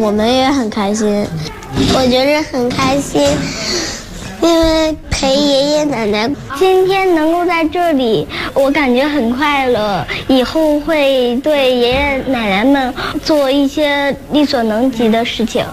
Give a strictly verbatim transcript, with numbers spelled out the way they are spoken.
我们也很开心。 我觉得很开心，因为陪爷爷奶奶。 今天能够在这里，我感觉很快乐。以后会对爷爷奶奶们做一些力所能及的事情。